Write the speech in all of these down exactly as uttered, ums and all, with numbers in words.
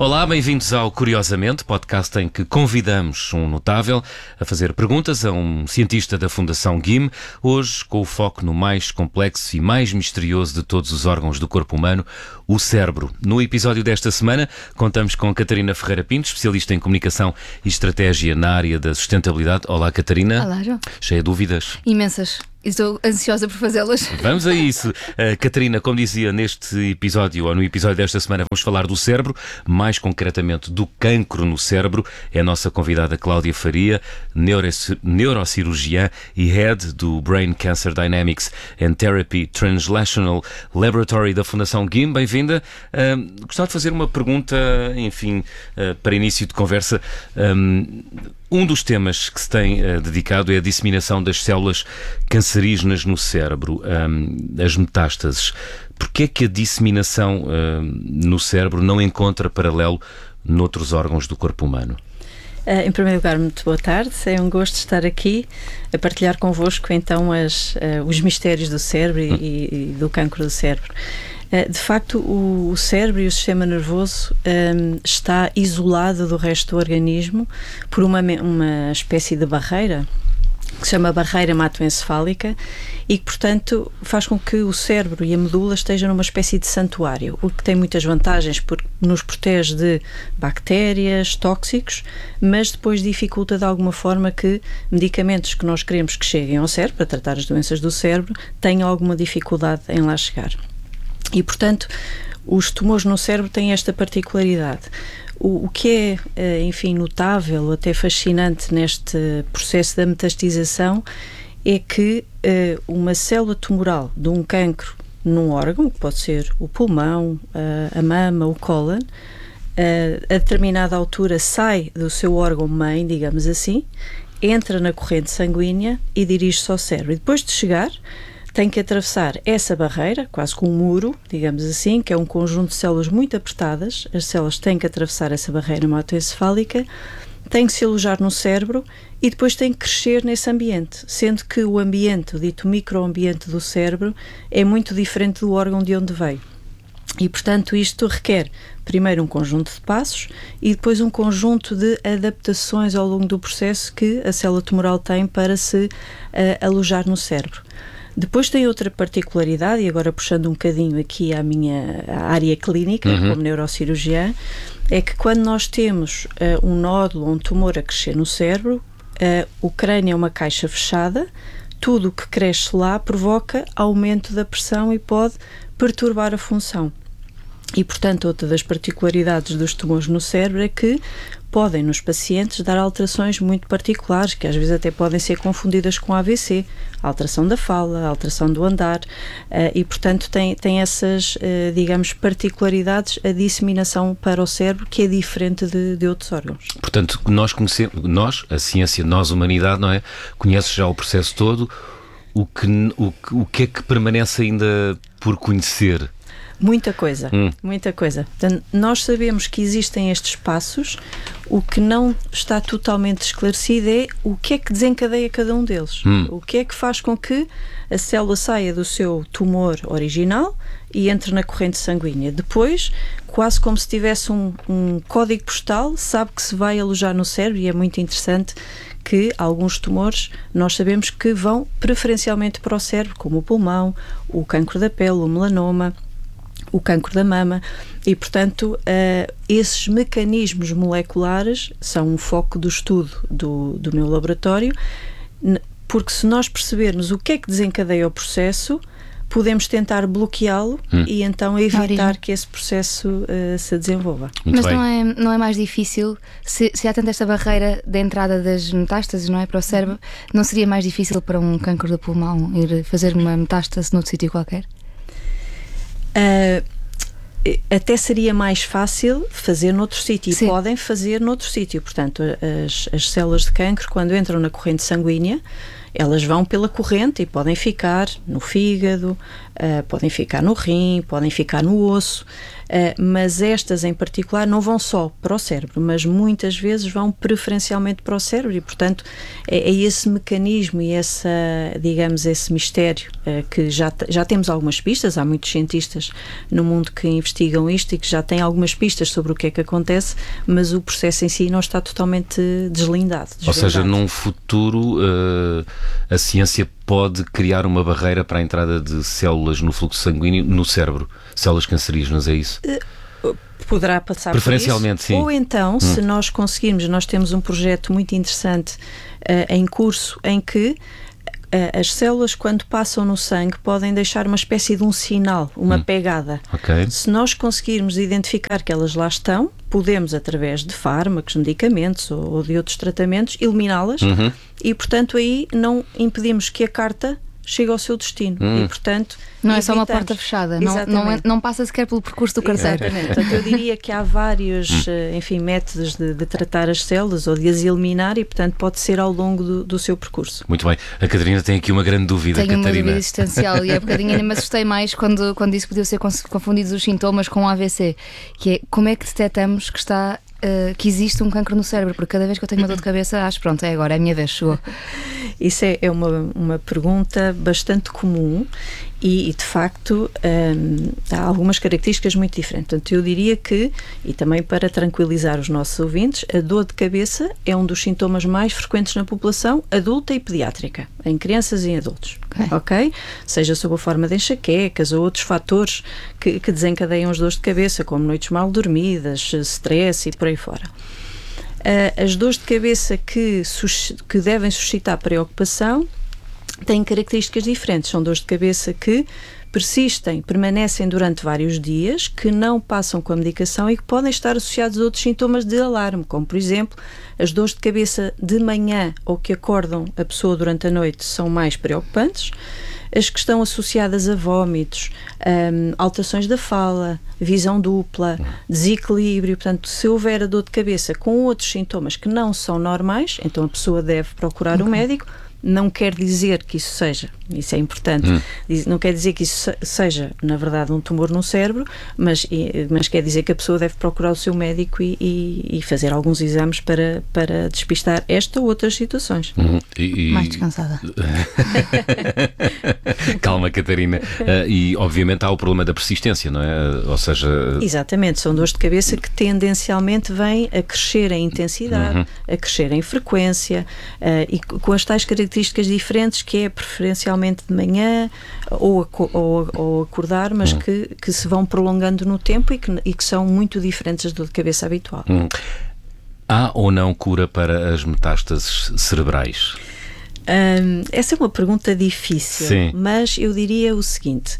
Olá, bem-vindos ao Curiosamente, podcast em que convidamos um notável a fazer perguntas a um cientista da Fundação G I M, hoje com o foco no mais complexo e mais misterioso de todos os órgãos do corpo humano, o cérebro. No episódio desta semana, contamos com Catarina Ferreira Pinto, especialista em comunicação e estratégia na área da sustentabilidade. Olá, Catarina. Olá, João. Cheia de dúvidas? Imensas. Estou ansiosa por fazê-las. Vamos a isso. Uh, Catarina, como dizia neste episódio, ou no episódio desta semana, vamos falar do cérebro, mais concretamente do cancro no cérebro. É a nossa convidada Cláudia Faria, neuro neurocirurgiã e head do Brain Cancer Dynamics and Therapy Translational Laboratory da Fundação G I M. Bem-vinda. Uh, gostava de fazer uma pergunta, enfim, uh, para início de conversa. Um, Um dos temas que se tem uh, dedicado é a disseminação das células cancerígenas no cérebro, um, as metástases. Porquê é que a disseminação uh, no cérebro não encontra paralelo noutros órgãos do corpo humano? Uh, em primeiro lugar, muito boa tarde. É um gosto estar aqui a partilhar convosco então as, uh, os mistérios do cérebro e, hum. e do cancro do cérebro. De facto, o, o cérebro e o sistema nervoso um, está isolado do resto do organismo por uma, uma espécie de barreira que se chama barreira hematoencefálica e que, portanto, faz com que o cérebro e a medula estejam numa espécie de santuário, o que tem muitas vantagens porque nos protege de bactérias, tóxicos, mas depois dificulta de alguma forma que medicamentos que nós queremos que cheguem ao cérebro para tratar as doenças do cérebro tenham alguma dificuldade em lá chegar. E, portanto, os tumores no cérebro têm esta particularidade. O, o que é, enfim, notável, até fascinante neste processo da metastização é que uh, uma célula tumoral de um cancro num órgão, que pode ser o pulmão, uh, a mama, o cólon, uh, a determinada altura sai do seu órgão-mãe, digamos assim, entra na corrente sanguínea e dirige-se ao cérebro. E depois de chegar, tem que atravessar essa barreira, quase com um muro, digamos assim, que é um conjunto de células muito apertadas. As células têm que atravessar essa barreira hematoencefálica, têm que se alojar no cérebro e depois têm que crescer nesse ambiente, sendo que o ambiente, o dito microambiente do cérebro, é muito diferente do órgão de onde veio. E, portanto, isto requer primeiro um conjunto de passos e depois um conjunto de adaptações ao longo do processo que a célula tumoral tem para se uh, alojar no cérebro. Depois tem outra particularidade, e agora puxando um bocadinho aqui à minha à área clínica, uhum. como neurocirurgiã, é que quando nós temos uh, um nódulo ou um tumor a crescer no cérebro, uh, o crânio é uma caixa fechada, tudo o que cresce lá provoca aumento da pressão e pode perturbar a função. E, portanto, outra das particularidades dos tumores no cérebro é que podem, nos pacientes, dar alterações muito particulares, que às vezes até podem ser confundidas com A V C, a alteração da fala, a alteração do andar, uh, e, portanto, tem, tem essas, uh, digamos, particularidades, a disseminação para o cérebro, que é diferente de, de outros órgãos. Portanto, nós conhecemos, nós, a ciência, nós, a humanidade, não é? Conhece já o processo todo, o que, o, o que é que permanece ainda por conhecer? Muita coisa, hum. muita coisa. Portanto, nós sabemos que existem estes passos, o que não está totalmente esclarecido é o que é que desencadeia cada um deles. Hum. O que é que faz com que a célula saia do seu tumor original e entre na corrente sanguínea. Depois, quase como se tivesse um, um código postal, sabe que se vai alojar no cérebro e é muito interessante que alguns tumores nós sabemos que vão preferencialmente para o cérebro, como o pulmão, o cancro da pele, o melanoma, o cancro da mama e, portanto, uh, esses mecanismos moleculares são um foco do estudo do, do meu laboratório, porque se nós percebermos o que é que desencadeia o processo, podemos tentar bloqueá-lo hum. e então evitar que esse processo uh, se desenvolva. Muito Mas não é, não é mais difícil, se, se há tanta esta barreira da entrada das metástases, não é, para o cérebro, não seria mais difícil para um cancro do pulmão ir fazer uma metástase noutro sítio qualquer? Uh, até seria mais fácil fazer noutro sítio e podem fazer noutro sítio. Portanto, as, as células de cancro, quando entram na corrente sanguínea Elas vão pela corrente e podem ficar no fígado, uh, podem ficar no rim, podem ficar no osso, uh, mas estas em particular não vão só para o cérebro, mas muitas vezes vão preferencialmente para o cérebro e, portanto, é, é esse mecanismo e essa, digamos, esse mistério uh, que já, já temos algumas pistas. Há muitos cientistas no mundo que investigam isto e que já têm algumas pistas sobre o que é que acontece, mas o processo em si não está totalmente deslindado. desvendado. Ou seja, num futuro uh, a ciência pode criar uma barreira para a entrada de células no fluxo sanguíneo no cérebro, células cancerígenas, é isso? Uh, Poderá passar preferencialmente, por isso, sim. Ou então, hum. se nós conseguirmos, nós temos um projeto muito interessante uh, em curso, em que uh, as células, quando passam no sangue, podem deixar uma espécie de um sinal, uma hum. pegada. Okay. Se nós conseguirmos identificar que elas lá estão, podemos, através de fármacos, medicamentos ou, ou de outros tratamentos, eliminá-las uhum. e, portanto, aí não impedimos que a carta chegue ao seu destino. Hum. E, portanto, não é só uma evitamos. porta fechada, não, não, é, não passa sequer pelo percurso do carteiro. Exatamente. Portanto, eu diria que há vários enfim, métodos de, de tratar as células ou de as eliminar e, portanto, pode ser ao longo do, do seu percurso. Muito bem. A Catarina tem aqui uma grande dúvida, Tenho Catarina. uma dúvida existencial e há bocadinho ainda me assustei mais quando, quando disse que podiam ser confundidos os sintomas com o A V C, que é como é que detectamos que está... Uh, que existe um cancro no cérebro, porque cada vez que eu tenho uma dor de cabeça acho, pronto, é agora, é a minha vez, chegou. Isso é, é uma, uma pergunta bastante comum e, e de facto um, há algumas características muito diferentes. Portanto, eu diria que, e também para tranquilizar os nossos ouvintes, a dor de cabeça é um dos sintomas mais frequentes na população adulta e pediátrica, em crianças e em adultos. Okay. ok? Seja sob a forma de enxaquecas ou outros fatores que, que desencadeiam as dores de cabeça, como noites mal dormidas, stress e por aí fora. Uh, as dores de cabeça que, que devem suscitar preocupação têm características diferentes. São dores de cabeça que persistem, permanecem durante vários dias, que não passam com a medicação e que podem estar associados a outros sintomas de alarme, como, por exemplo, as dores de cabeça de manhã ou que acordam a pessoa durante a noite são mais preocupantes. As que estão associadas a vômitos, um, alterações da fala, visão dupla, desequilíbrio. Portanto, se houver a dor de cabeça com outros sintomas que não são normais, então a pessoa deve procurar okay. um médico. Não quer dizer que isso seja, isso é importante, hum. não quer dizer que isso seja, na verdade, um tumor no cérebro, mas, mas quer dizer que a pessoa deve procurar o seu médico e, e, e fazer alguns exames para, para despistar esta ou outras situações. Hum. E, e... Mais descansada. Calma, Catarina. Uh, e, obviamente, há o problema da persistência, não é? Ou seja... Exatamente, são dores de cabeça que tendencialmente vêm a crescer em intensidade, uhum. a crescer em frequência uh, e com as tais características características diferentes, que é preferencialmente de manhã ou, ou, ou acordar, mas hum. que, que se vão prolongando no tempo e que, e que são muito diferentes da dor de cabeça habitual. Hum. Há ou não cura para as metástases cerebrais? Hum, essa é uma pergunta difícil, Sim. mas eu diria o seguinte: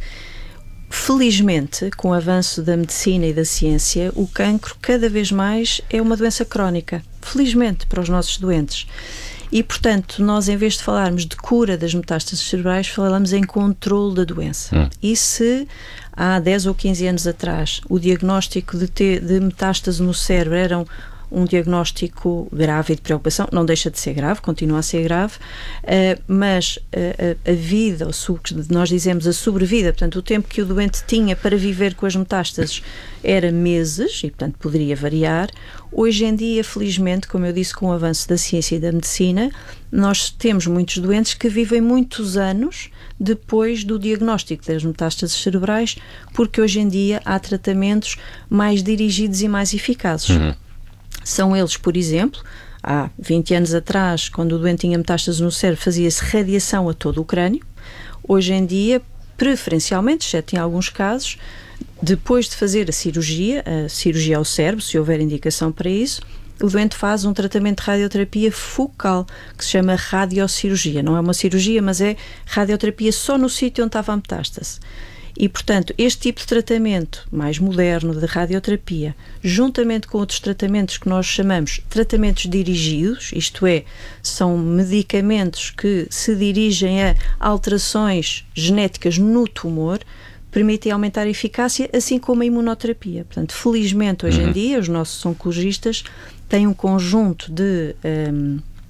felizmente, com o avanço da medicina e da ciência, o cancro cada vez mais é uma doença crónica, felizmente para os nossos doentes. E, portanto, nós, em vez de falarmos de cura das metástases cerebrais, falamos em controle da doença. Hum. E se há dez ou quinze anos atrás o diagnóstico de, ter, de metástase no cérebro era um diagnóstico grave e de preocupação, não deixa de ser grave, continua a ser grave, uh, mas uh, a vida, o que nós dizemos a sobrevida, portanto, o tempo que o doente tinha para viver com as metástases era meses, e portanto poderia variar. Hoje em dia, felizmente, como eu disse, com o avanço da ciência e da medicina, nós temos muitos doentes que vivem muitos anos depois do diagnóstico das metástases cerebrais, porque hoje em dia há tratamentos mais dirigidos e mais eficazes. Uhum. São eles, por exemplo, há vinte anos atrás, quando o doente tinha metástases no cérebro, fazia-se radiação a todo o crânio. Hoje em dia, preferencialmente, exceto em alguns casos, depois de fazer a cirurgia, a cirurgia ao cérebro, se houver indicação para isso, o doente faz um tratamento de radioterapia focal, que se chama radiocirurgia. Não é uma cirurgia, mas é radioterapia só no sítio onde estava a metástase. E, portanto, este tipo de tratamento mais moderno de radioterapia, juntamente com outros tratamentos que nós chamamos tratamentos dirigidos, isto é, são medicamentos que se dirigem a alterações genéticas no tumor, permitem aumentar a eficácia, assim como a imunoterapia. Portanto, felizmente, hoje em dia, os nossos oncologistas têm um conjunto de um,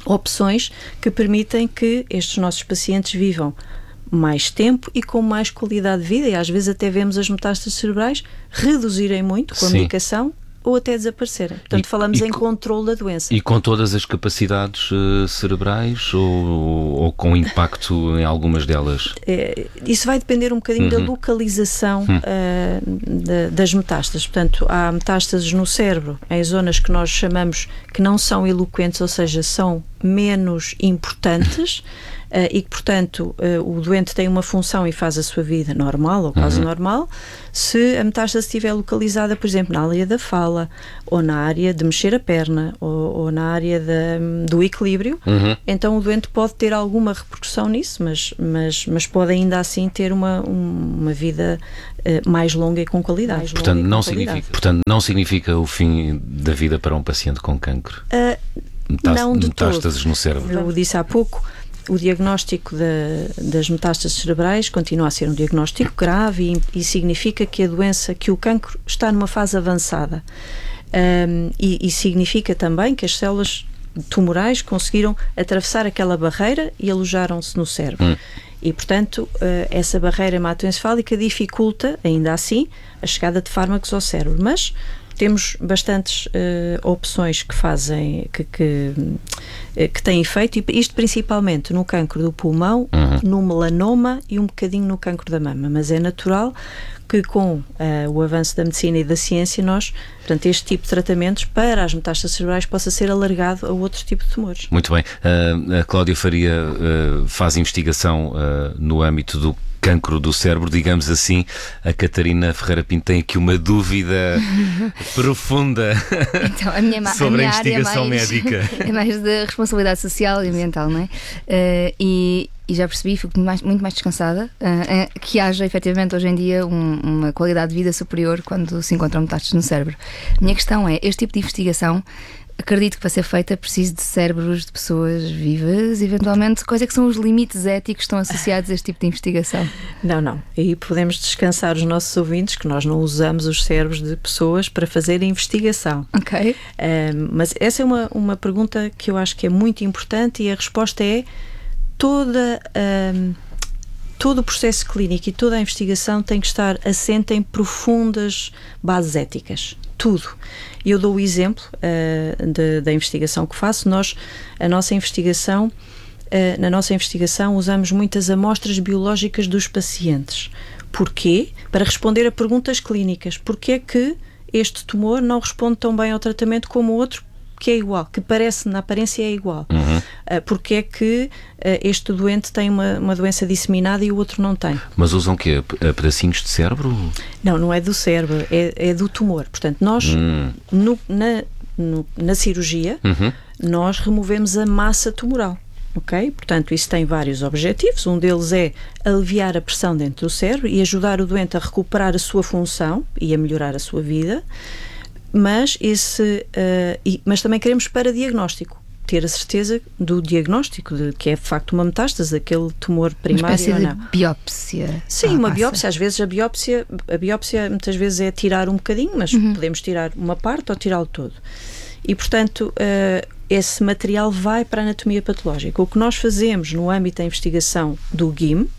opções que permitem que estes nossos pacientes vivam mais tempo e com mais qualidade de vida, e às vezes até vemos as metástases cerebrais reduzirem muito com a Sim. medicação ou até desaparecerem. Portanto, E- falamos e em co- controle da doença. E com todas as capacidades uh, cerebrais ou, ou com impacto em algumas delas? É, isso vai depender um bocadinho da Uhum. localização Hum. ah, da- das metástases. Portanto, há metástases no cérebro, em zonas que nós chamamos que não são eloquentes, ou seja, são menos importantes, ah, e que, portanto, ah, o doente tem uma função e faz a sua vida normal ou quase Uhum. normal. Se a metástase estiver localizada, por exemplo, na área da fala, ou na área de mexer a perna, ou, ou na área da- do equilíbrio, Uhum. então o doente pode ter alguma repercussão nisso, mas, mas, mas pode ainda assim ter uma, um- uma vida eh, mais longa e com qualidade. Mais Portanto longa e com não, qualidade. significa, portanto, não significa o fim da vida para um paciente com cancro. Ah, Metá- não de metástases todo. no cérebro. Eu disse há pouco, o diagnóstico da- das metástases cerebrais continua a ser um diagnóstico grave e, e significa que a doença, que o cancro está numa fase avançada. Ahm, e, e significa também que as células tumorais conseguiram atravessar aquela barreira e alojaram-se no cérebro. Hum. E, portanto, eh, essa barreira hematoencefálica dificulta, ainda assim, a chegada de fármacos ao cérebro. Mas temos bastantes eh, opções que fazem, que, que, eh, que têm efeito, e isto principalmente no cancro do pulmão, Uhum. no melanoma e um bocadinho no cancro da mama. Mas é natural que com eh, o avanço da medicina e da ciência, nós, portanto, este tipo de tratamentos para as metástases cerebrais possa ser alargado a outros tipos de tumores. Muito bem. Uh, a Cláudia Faria uh, faz investigação uh, no âmbito do cancro do cérebro, digamos assim. A Catarina Ferreira Pinto tem aqui uma dúvida profunda Então, a minha, ma- sobre a, a minha área é investigação mais, médica. é mais da responsabilidade social e ambiental, não é? Eh, e, e já percebi, fico mais, muito mais descansada, eh, eh, que haja efetivamente hoje em dia um- uma qualidade de vida superior quando se encontram metástases no cérebro. A minha questão é, este tipo de investigação, acredito que para ser feita preciso de cérebros de pessoas vivas, eventualmente, quais é que são os limites éticos que estão associados a este tipo de investigação? Não, não. Aí podemos descansar os nossos ouvintes que nós não usamos os cérebros de pessoas para fazer investigação. Ok. Um, mas essa é uma, uma pergunta que eu acho que é muito importante, e a resposta é toda, um, todo o processo clínico e toda a investigação tem que estar assente em profundas bases éticas. Tudo. Eu dou o exemplo uh, de, da investigação que faço. Nós, a nossa investigação, uh, na nossa investigação usamos muitas amostras biológicas dos pacientes. Porquê? Para responder a perguntas clínicas. Porquê é que este tumor não responde tão bem ao tratamento como o outro que é igual, que parece, na aparência é igual? Uhum. Uh, porque é que uh, este doente tem uma, uma doença disseminada e o outro não tem? Mas usam o quê? P- Pedacinhos de cérebro? Não, não é do cérebro, é, é do tumor. Portanto, nós, Hum. no, na, no- na cirurgia, Uhum. nós removemos a massa tumoral. Ok? Portanto, isso tem vários objetivos. Um deles é aliviar a pressão dentro do cérebro e ajudar o doente a recuperar a sua função e a melhorar a sua vida. Mas, esse, uh, e, mas também queremos para diagnóstico, ter a certeza do diagnóstico, de que é de facto uma metástase, aquele tumor Uma primário espécie ou de não. biópsia. Sim, Ah, uma passa. biópsia, às vezes a biópsia, a biópsia muitas vezes é tirar um bocadinho, mas Uhum. podemos tirar uma parte ou tirá-lo todo. E, portanto, uh, esse material vai para a anatomia patológica. O que nós fazemos no âmbito da investigação do G I M uh,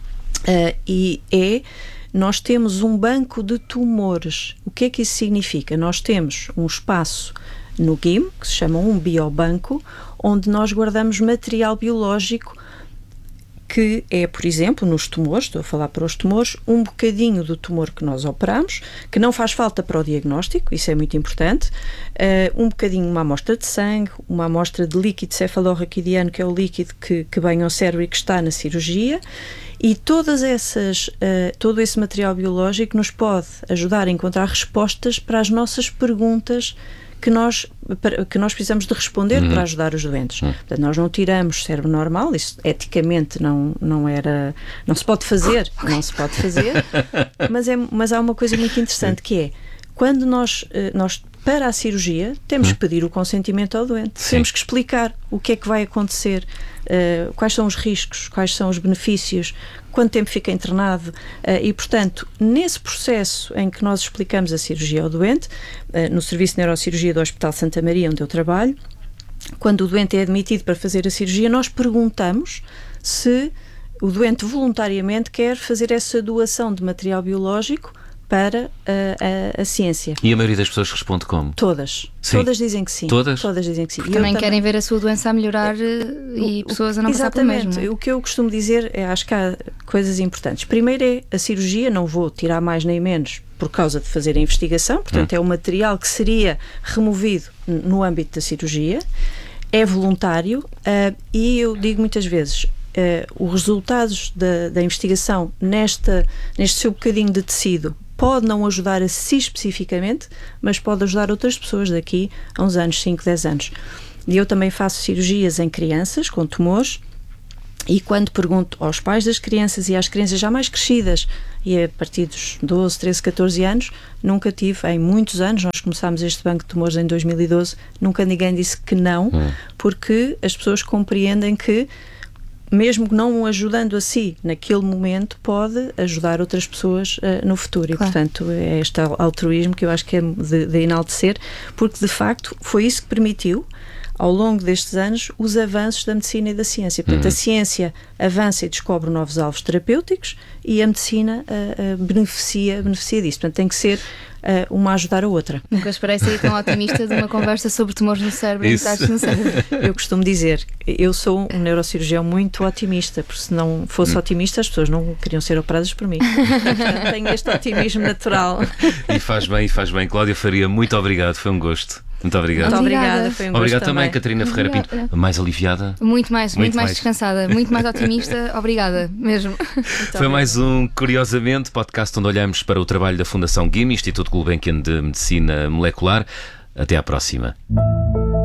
e é, nós temos um banco de tumores. O que é que isso significa? Nós temos um espaço no G I M, que se chama um biobanco, onde nós guardamos material biológico que é, por exemplo, nos tumores, estou a falar para os tumores, um bocadinho do tumor que nós operamos, que não faz falta para o diagnóstico, isso é muito importante, uh, um bocadinho, uma amostra de sangue, uma amostra de líquido cefalorraquidiano, que é o líquido que, que banha ao cérebro e que está na cirurgia, e todas essas, uh, todo esse material biológico nos pode ajudar a encontrar respostas para as nossas perguntas que nós, para, que nós precisamos de responder Uhum. para ajudar os doentes. Uhum. Portanto, nós não tiramos cérebro normal, isso eticamente não, não era, não se pode fazer, não se pode fazer, mas, é, mas há uma coisa muito interessante que é, quando nós, eh, nós para a cirurgia, temos que pedir o consentimento ao doente, Sim. temos que explicar o que é que vai acontecer, uh, quais são os riscos, quais são os benefícios, quanto tempo fica internado, uh, e, portanto, nesse processo em que nós explicamos a cirurgia ao doente, uh, no Serviço de Neurocirurgia do Hospital Santa Maria, onde eu trabalho, quando o doente é admitido para fazer a cirurgia, nós perguntamos se o doente voluntariamente quer fazer essa doação de material biológico para a, a, a ciência. E a maioria das pessoas responde como? Todas. Sim. Todas dizem que sim. Todas? Todas dizem que sim. Também, também querem ver a sua doença a melhorar e o, pessoas a não passar pelo mesmo. Exatamente. O que eu costumo dizer, é, acho que há coisas importantes. Primeiro é a cirurgia, não vou tirar mais nem menos por causa de fazer a investigação, portanto hum. é um material que seria removido no âmbito da cirurgia, é voluntário uh, e eu digo muitas vezes, uh, os resultados da, da investigação nesta, neste seu bocadinho de tecido pode não ajudar a si especificamente, mas pode ajudar outras pessoas daqui a uns anos, cinco, dez anos. E eu também faço cirurgias em crianças com tumores, e quando pergunto aos pais das crianças e às crianças já mais crescidas, e a partir dos doze, treze, catorze anos, nunca tive, em muitos anos, nós começámos este banco de tumores em dois mil e doze, nunca ninguém disse que não, hum. porque as pessoas compreendem que mesmo não ajudando a si naquele momento, pode ajudar outras pessoas uh, no futuro. Claro. E, portanto, é este altruísmo que eu acho que é de, de enaltecer, porque, de facto, foi isso que permitiu, ao longo destes anos, os avanços da medicina e da ciência. Portanto, uhum. a ciência avança e descobre novos alvos terapêuticos e a medicina uh, uh, beneficia, beneficia disso. Portanto, tem que ser uh, uma a ajudar a outra. Nunca esperei sair tão otimista de uma conversa sobre tumores no cérebro e metástases no cérebro. Eu costumo dizer, eu sou um neurocirurgião muito otimista, porque se não fosse hum. otimista, as pessoas não queriam ser operadas por mim. Portanto, tenho este otimismo natural. E faz bem, e faz bem. Cláudia Faria, muito obrigado, foi um gosto. Muito obrigado. Muito obrigada, foi um gosto Obrigado também. também, Catarina Ferreira Pinto. Mais aliviada? Muito mais, muito, muito mais, mais descansada, muito mais otimista. Obrigada, mesmo. Muito foi mais um Curiosamente, podcast onde olhamos para o trabalho da Fundação G I M, Instituto Gulbenkian de Medicina Molecular. Até à próxima.